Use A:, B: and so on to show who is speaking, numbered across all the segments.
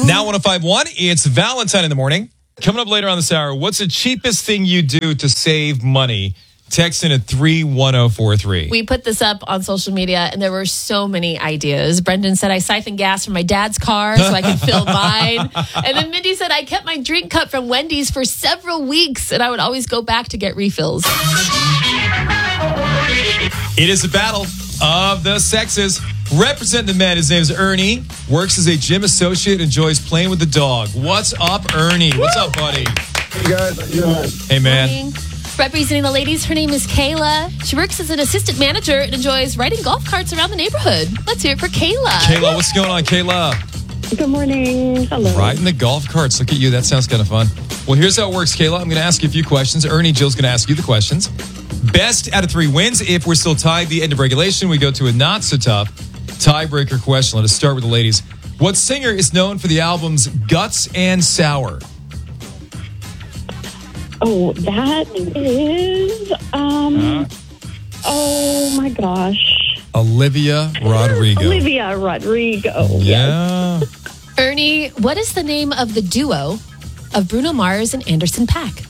A: Now 105.1, it's Valentine in the morning. Coming up later on this hour, what's the cheapest thing you do to save money? Text in at 31043.
B: We put this up on social media, and there were so many ideas. Brendan said, I siphon gas from my dad's car so I can fill mine. And then Mindy said, I kept my drink cup from Wendy's for several weeks, and I would always go back to get refills.
A: It is a battle of the sexes. Representing the men, his name is Ernie. Works as a gym associate, enjoys playing with the dog. What's up, Ernie? What's up, buddy?
C: Hey, guys. How you doing?
A: Hey, man.
B: Morning. Representing the ladies, her name is Kayla. She works as an assistant manager and enjoys riding golf carts around the neighborhood. Let's hear it for Kayla.
A: Kayla, what's going on, Kayla?
D: Good morning. Hello.
A: Riding the golf carts. Look at you. That sounds kind of fun. Well, here's how it works, Kayla. I'm going to ask you a few questions. Ernie, Jill's going to ask you the questions. Best out of 3 wins. If we're still tied, the end of regulation, we go to a not-so-tough tiebreaker question. Let us start with the ladies. What singer is known for the albums Guts and Sour?
D: Oh, that is, oh my gosh.
A: Olivia Rodrigo.
D: Olivia Rodrigo.
A: Yeah.
D: Yes.
B: Ernie, what is the name of the duo of Bruno Mars and Anderson .Paak?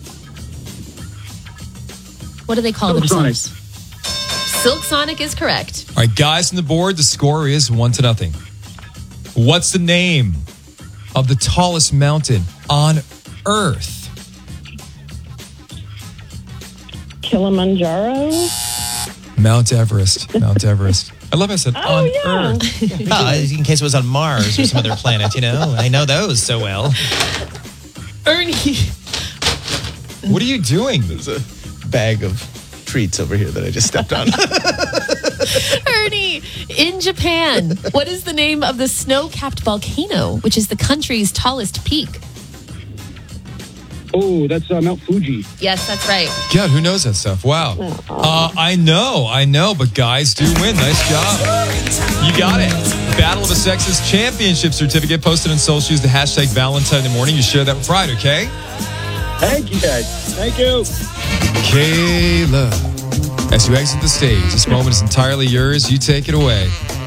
B: What do they call themselves? Silk Sonic is correct.
A: All right, guys on the board, the score is 1-0. What's the name of the tallest mountain on Earth?
D: Kilimanjaro.
A: Mount Everest. Mount Everest. I love how I said on
D: yeah.
A: Earth.
E: In case it was on Mars or some other planet, I know those so well.
B: Ernie.
A: What are you doing?
E: There's a bag of treats over here that I just stepped on.
B: Ernie, in Japan, what is the name of the snow-capped volcano, which is the country's tallest peak?
C: Oh, that's Mount Fuji.
B: Yes, that's right.
A: God, who knows that stuff? Wow. I know, but guys do win. Nice job. You got it. Battle of the Sexes Championship certificate posted on social. Use the hashtag Valentine in the morning. You share that with Pride, okay?
C: Thank you, guys. Thank you.
A: Kayla, as you exit the stage, this moment is entirely yours. You take it away.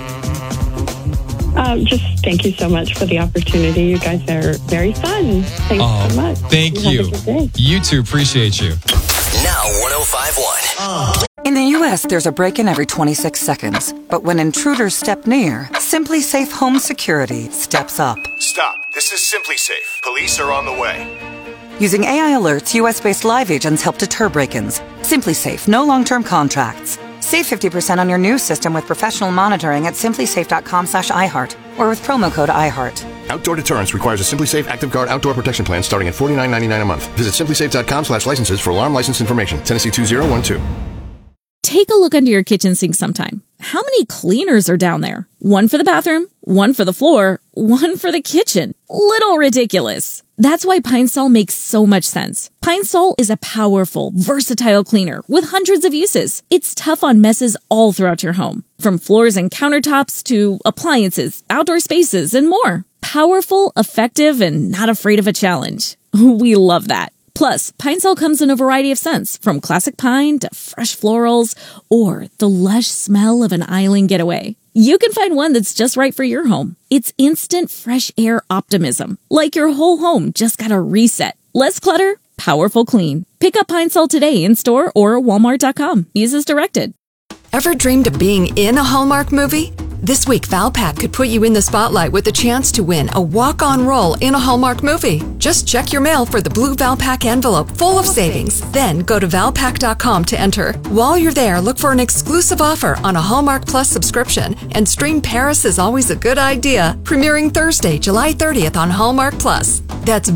D: Just thank you so much for the opportunity. You guys are very fun. Thanks so much.
A: Thank you.
D: Have a good day.
A: You too. Appreciate you.
F: Now 105.1.
G: In the U.S., there's a break-in every 26 seconds. But when intruders step near, Simply Safe Home Security steps up.
H: Stop. This is Simply Safe. Police are on the way.
G: Using AI alerts, U.S.-based live agents help deter break-ins. Simply Safe, no long-term contracts. Save 50% on your new system with professional monitoring at simplysafe.com/iHeart or with promo code iHeart.
H: Outdoor deterrence requires a Simply Safe Active Guard outdoor protection plan starting at $49.99 a month. Visit simplysafe.com/licenses for alarm license information. Tennessee 2012.
I: Take a look under your kitchen sink sometime. How many cleaners are down there? One for the bathroom, one for the floor, one for the kitchen. Little ridiculous. That's why Pine Sol makes so much sense. Pine Sol is a powerful, versatile cleaner with hundreds of uses. It's tough on messes all throughout your home, from floors and countertops to appliances, outdoor spaces, and more. Powerful, effective, and not afraid of a challenge. We love that. Plus, Pine Sol comes in a variety of scents, from classic pine to fresh florals or the lush smell of an island getaway. You can find one that's just right for your home. It's instant fresh air optimism, like your whole home just got a reset. Less clutter, powerful clean. Pick up Pine Sol today in store or Walmart.com. Use as directed.
J: Ever dreamed of being in a Hallmark movie? This week, Valpak could put you in the spotlight with a chance to win a walk-on role in a Hallmark movie. Just check your mail for the blue Valpak envelope full of savings. Then go to Valpak.com to enter. While you're there, look for an exclusive offer on a Hallmark Plus subscription and stream Paris is Always a Good Idea, premiering Thursday, July 30th on Hallmark Plus. That's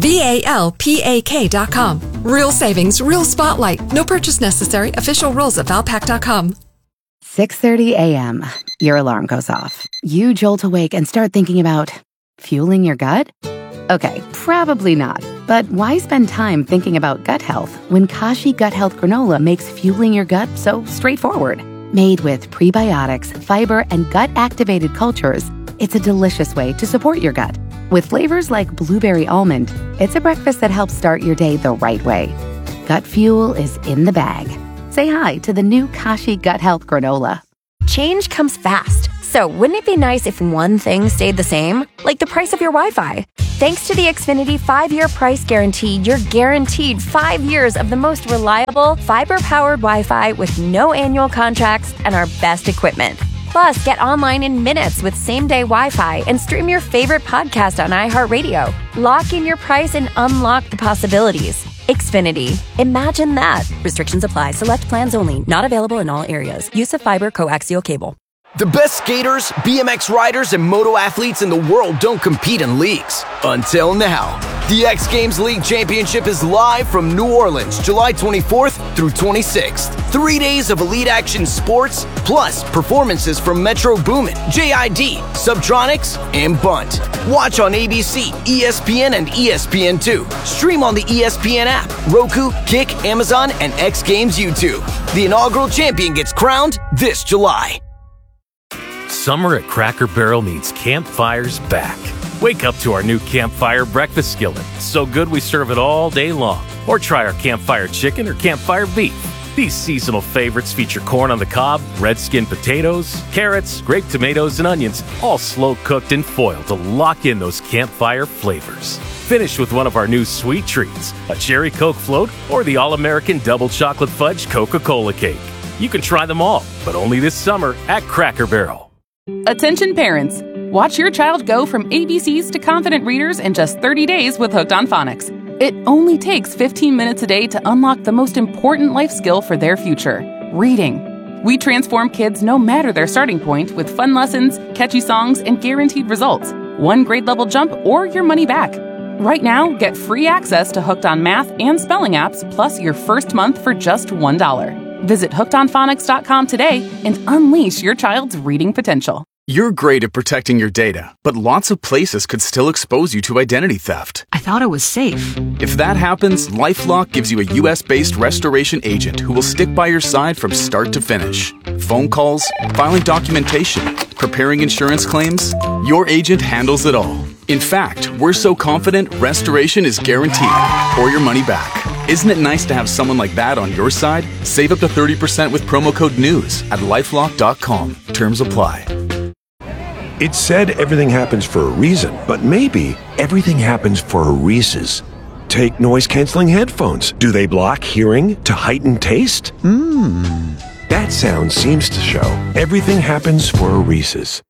J: VALPAK.com. Real savings, real spotlight. No purchase necessary. Official rules at Valpak.com.
K: 6:30 a.m. Your alarm goes off. You jolt awake and start thinking about fueling your gut? Okay, probably not. But why spend time thinking about gut health when Kashi Gut Health Granola makes fueling your gut so straightforward? Made with prebiotics, fiber, and gut-activated cultures, it's a delicious way to support your gut. With flavors like blueberry almond, it's a breakfast that helps start your day the right way. Gut fuel is in the bag. Say hi to the new Kashi Gut Health Granola.
L: Change comes fast, so wouldn't it be nice if one thing stayed the same? Like the price of your Wi-Fi. Thanks to the Xfinity 5-year price guarantee, you're guaranteed 5 years of the most reliable, fiber-powered Wi-Fi with no annual contracts and our best equipment. Plus, get online in minutes with same-day Wi-Fi and stream your favorite podcast on iHeartRadio. Lock in your price and unlock the possibilities. Xfinity. Imagine that. Restrictions apply. Select plans only. Not available in all areas. Use of fiber coaxial cable.
F: The best skaters, BMX riders, and moto athletes in the world don't compete in leagues. Until now. The X Games League Championship is live from New Orleans, July 24th through 26th. 3 days of elite action sports, plus performances from Metro Boomin, JID, Subtronics, and Bunt. Watch on ABC, ESPN, and ESPN2. Stream on the ESPN app, Roku, Kick, Amazon, and X Games YouTube. The inaugural champion gets crowned this July.
M: Summer at Cracker Barrel means campfires back. Wake up to our new Campfire Breakfast Skillet. So good we serve it all day long. Or try our Campfire Chicken or Campfire Beef. These seasonal favorites feature corn on the cob, red skin potatoes, carrots, grape tomatoes, and onions, all slow cooked in foil to lock in those campfire flavors. Finish with one of our new sweet treats, a cherry Coke float or the all-American double chocolate fudge Coca-Cola cake. You can try them all, but only this summer at Cracker Barrel.
N: Attention parents. Watch your child go from ABCs to confident readers in just 30 days with Hooked on Phonics. It only takes 15 minutes a day to unlock the most important life skill for their future, reading. We transform kids no matter their starting point with fun lessons, catchy songs, and guaranteed results. One grade level jump or your money back. Right now, get free access to Hooked on Math and Spelling apps, plus your first month for just $1. Visit hookedonphonics.com today and unleash your child's reading potential.
O: You're great at protecting your data, but lots of places could still expose you to identity theft.
P: I thought it was safe.
O: If that happens, LifeLock gives you a US-based restoration agent who will stick by your side from start to finish. Phone calls, filing documentation, preparing insurance claims, your agent handles it all. In fact, we're so confident restoration is guaranteed or your money back. Isn't it nice to have someone like that on your side? Save up to 30% with promo code NEWS at LifeLock.com. Terms apply.
Q: It's said everything happens for a reason, but maybe everything happens for a Reese's. Take noise-canceling headphones. Do they block hearing to heighten taste? That sound seems to show everything happens for a Reese's.